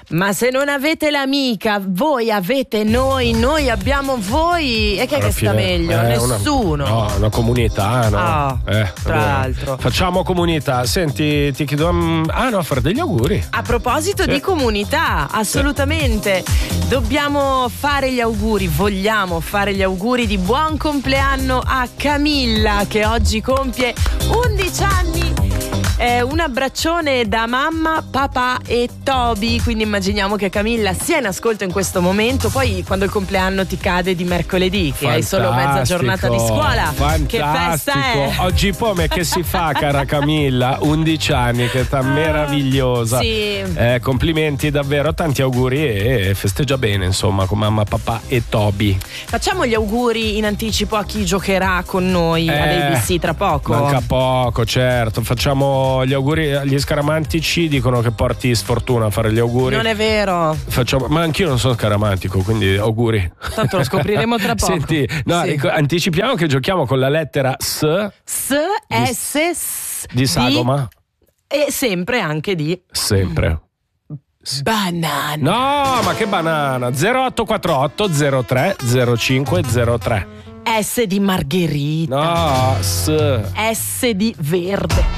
Ma se non avete l'amica, voi avete noi abbiamo voi. E chi è che sta meglio? Nessuno. Una comunità, no? Tra l'altro. Facciamo comunità. Senti, ti chiedo. Fare degli auguri. A proposito di comunità, assolutamente. Dobbiamo fare gli auguri, vogliamo fare gli auguri di buon compleanno a Camilla, che oggi compie 11 anni. Un abbraccione da mamma, papà e Toby. Quindi immaginiamo che Camilla sia in ascolto in questo momento. Poi quando il compleanno ti cade di mercoledì, che hai solo mezza giornata di scuola, fantastico. Che festa è? Oggi come che si fa, cara Camilla? 11 anni, che età meravigliosa. Sì. Complimenti davvero, tanti auguri e festeggia bene, insomma, con mamma, papà e Toby. Facciamo gli auguri in anticipo a chi giocherà con noi ad ABC tra poco. Manca poco, certo. Facciamo gli auguri agli scaramantici, dicono che porti sfortuna a fare gli auguri. Non è vero. Ma anch'io non sono scaramantico, quindi auguri. Tanto lo scopriremo tra poco. Senti, anticipiamo che giochiamo con la lettera S. Di sagoma. E sempre anche di sempre. banana. No, ma che banana? 0848 03 05 03. S di margherita. No, S di verde.